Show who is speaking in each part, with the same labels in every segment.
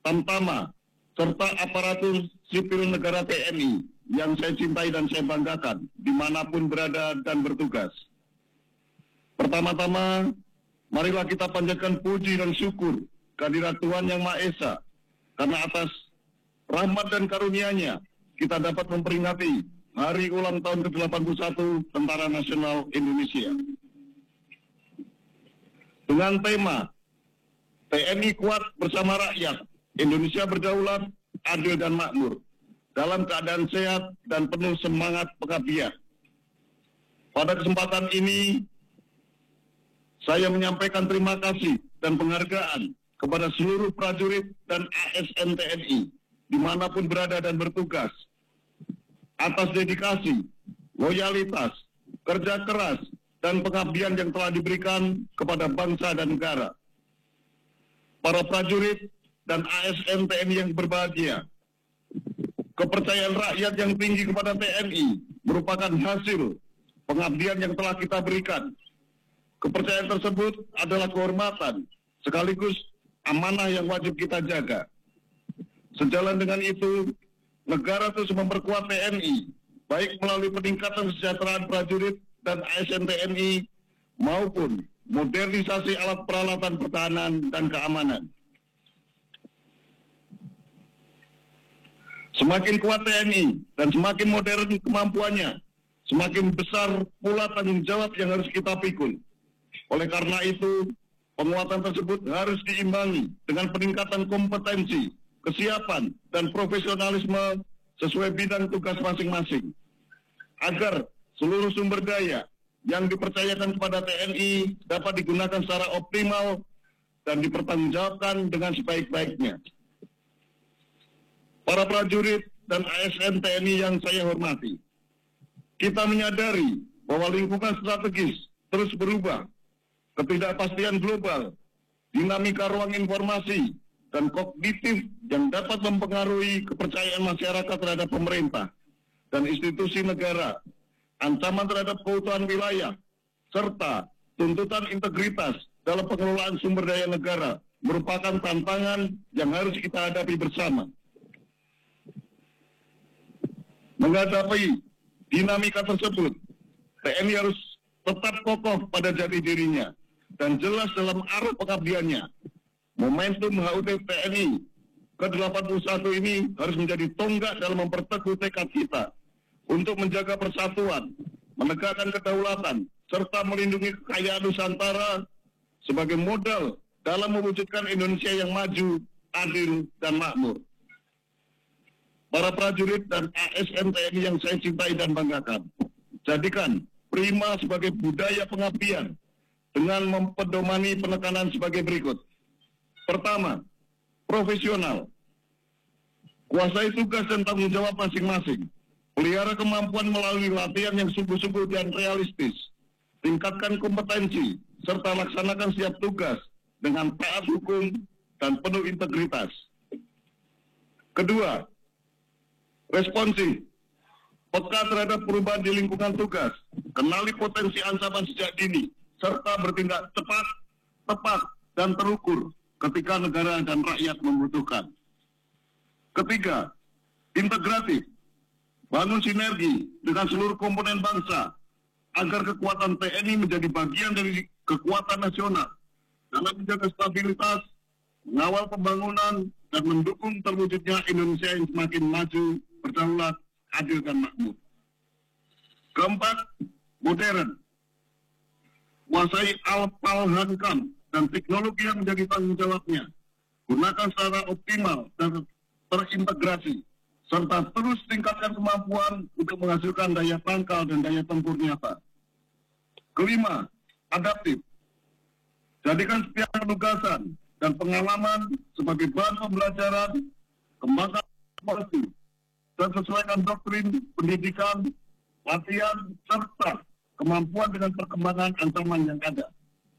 Speaker 1: Tamtama, serta aparatur sipil negara TNI yang saya cintai dan saya banggakan dimanapun berada dan bertugas. Pertama-tama, marilah kita panjatkan puji dan syukur kehadirat Tuhan Yang Maha Esa, karena atas rahmat dan karunia-Nya kita dapat memperingati Hari Ulang Tahun ke-81 Tentara Nasional Indonesia. Dengan tema TNI Kuat Bersama Rakyat, Indonesia Berdaulat, Adil dan Makmur, dalam keadaan sehat dan penuh semangat pengabdian. Pada kesempatan ini, saya menyampaikan terima kasih dan penghargaan kepada seluruh prajurit dan ASN TNI dimanapun berada dan bertugas atas dedikasi, loyalitas, kerja keras, dan pengabdian yang telah diberikan kepada bangsa dan negara. Para prajurit dan ASN TNI yang berbahagia, kepercayaan rakyat yang tinggi kepada TNI merupakan hasil pengabdian yang telah kita berikan. Kepercayaan tersebut adalah kehormatan sekaligus amanah yang wajib kita jaga. Sejalan dengan itu, negara terus memperkuat TNI, baik melalui peningkatan kesejahteraan prajurit dan ASN TNI maupun modernisasi alat peralatan pertahanan dan keamanan. Semakin kuat TNI dan semakin modern kemampuannya, semakin besar pula tanggung jawab yang harus kita pikul. Oleh karena itu, penguatan tersebut harus diimbangi dengan peningkatan kompetensi, kesiapan, dan profesionalisme sesuai bidang tugas masing-masing, agar seluruh sumber daya yang dipercayakan kepada TNI dapat digunakan secara optimal dan dipertanggungjawabkan dengan sebaik-baiknya. Para prajurit dan ASN TNI yang saya hormati, kita menyadari bahwa lingkungan strategis terus berubah, ketidakpastian global, dinamika ruang informasi, dan kognitif yang dapat mempengaruhi kepercayaan masyarakat terhadap pemerintah dan institusi negara, ancaman terhadap keutuhan wilayah, serta tuntutan integritas dalam pengelolaan sumber daya negara merupakan tantangan yang harus kita hadapi bersama. Menghadapi dinamika tersebut, TNI harus tetap kokoh pada jati dirinya dan jelas dalam arah pengabdiannya. Momentum HUT TNI ke-81 ini harus menjadi tonggak dalam memperteguh tekad kita untuk menjaga persatuan, menegakkan kedaulatan, serta melindungi kekayaan Nusantara sebagai modal dalam mewujudkan Indonesia yang maju, adil, dan makmur. Para prajurit dan ASN TNI yang saya cintai dan banggakan, jadikan prima sebagai budaya pengabdian dengan mempedomani penekanan sebagai berikut. Pertama, profesional. Kuasai tugas dan tanggung jawab masing-masing. Pelihara kemampuan melalui latihan yang sungguh-sungguh dan realistis. Tingkatkan kompetensi, serta laksanakan setiap tugas dengan taat hukum dan penuh integritas. Kedua, responsif. Peka terhadap perubahan di lingkungan tugas. Kenali potensi ancaman sejak dini, serta bertindak cepat, tepat, dan terukur ketika negara dan rakyat membutuhkan. Ketiga, integratif. Bangun sinergi dengan seluruh komponen bangsa agar kekuatan TNI menjadi bagian dari kekuatan nasional dalam menjaga stabilitas, mengawal pembangunan, dan mendukung terwujudnya Indonesia yang semakin maju, berdaulat, adil, dan makmur. Keempat, modern. Kuasai alat hankam dan teknologi yang menjadi tanggung jawabnya. Gunakan secara optimal dan terintegrasi, serta terus tingkatkan kemampuan untuk menghasilkan daya tangkal dan daya tempur nyata. Kelima, adaptif. Jadikan setiap penugasan dan pengalaman sebagai bahan pembelajaran, kembangkan waktu, dan sesuaikan doktrin pendidikan, latihan, serta kemampuan dengan perkembangan ancaman yang ada.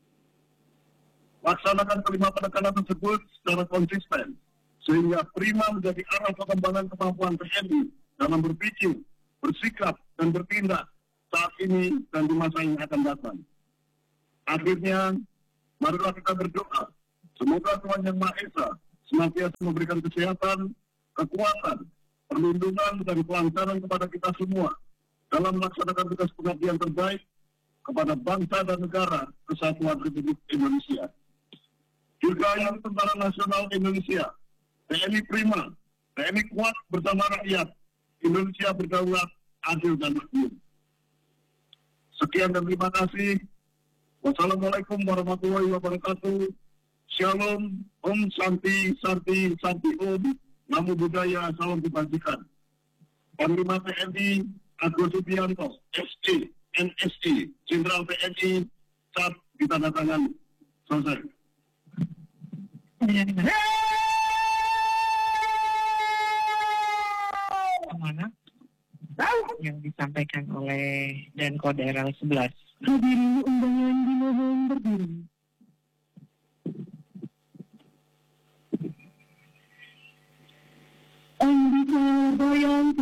Speaker 1: Laksanakan kelima penekanan tersebut secara konsisten, sehingga prima menjadi arah pengembangan kemampuan TNI dalam berpikir, bersikap, dan bertindak saat ini dan di masa yang akan datang. Akhirnya, marilah kita berdoa, semoga Tuhan Yang Maha Esa senantiasa memberikan kesehatan, kekuatan, perlindungan, dan kelancaran kepada kita semua dalam melaksanakan tugas pengabdian terbaik kepada bangsa dan negara Kesatuan Republik Indonesia. Dirgahayu Tentara Nasional Indonesia, TNI Prima, TNI kuat bersama rakyat, Indonesia berdaulat, adil dan makmur. Sekian dan terima kasih. Wassalamualaikum warahmatullahi wabarakatuh. Shalom, Om Santi, Santi, Santi Om, Namo Buddhaya, salam kebajikan. Panglima TNI Agus Subianto, SC, NSI, Jenderal TNI, saat ditandatangani. Selesai.
Speaker 2: Mana yang disampaikan oleh Danko Daerah 11.
Speaker 3: Hadirin undangan dimohon berdiri. Andika Bayangkara